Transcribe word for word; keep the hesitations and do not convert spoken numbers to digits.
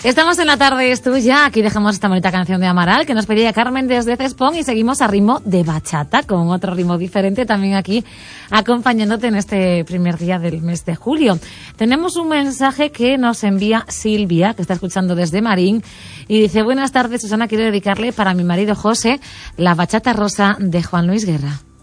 Estamos en La Tarde es Tuya. Aquí dejamos esta bonita canción de Amaral que nos pedía Carmen desde Cespón y seguimos a ritmo de bachata con otro ritmo diferente también aquí acompañándote en este primer día del mes de julio. Tenemos un mensaje que nos envía Silvia, que está escuchando desde Marín, y dice: buenas tardes, Susana, quiero dedicarle para mi marido José la bachata rosa de Juan Luis Guerra.